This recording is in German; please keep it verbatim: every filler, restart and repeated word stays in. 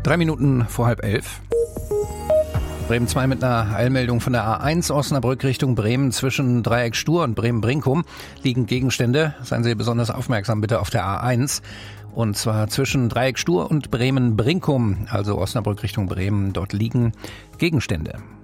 Drei Minuten vor halb elf. Bremen zwei mit einer Eilmeldung von der A eins Osnabrück Richtung Bremen zwischen Dreieck Stur und Bremen-Brinkum liegen Gegenstände. Seien Sie besonders aufmerksam bitte auf der A eins. Und zwar zwischen Dreieck Stur und Bremen-Brinkum, also Osnabrück Richtung Bremen. Dort liegen Gegenstände.